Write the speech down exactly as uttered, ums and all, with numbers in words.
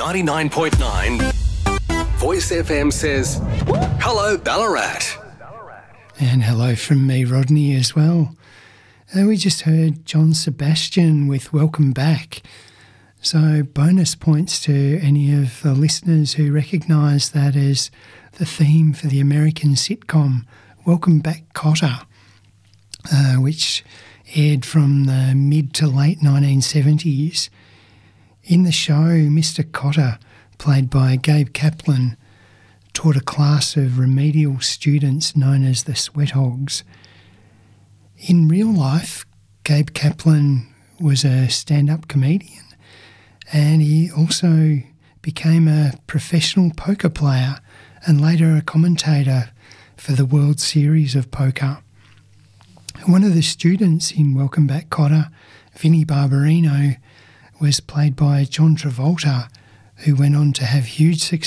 ninety-nine point nine, Voice F M says, hello Ballarat. And hello from me, Rodney, as well. And we just heard John Sebastian with Welcome Back. So bonus points to any of the listeners who recognise that as the theme for the American sitcom Welcome Back, Kotter, uh, which aired from the mid to late nineteen seventies. In the show, Mister Kotter, played by Gabe Kaplan, taught a class of remedial students known as the Sweat Hogs. In real life, Gabe Kaplan was a stand-up comedian, and he also became a professional poker player and later a commentator for the World Series of Poker. One of the students in Welcome Back, Kotter, Vinnie Barbarino, was played by John Travolta, who went on to have huge success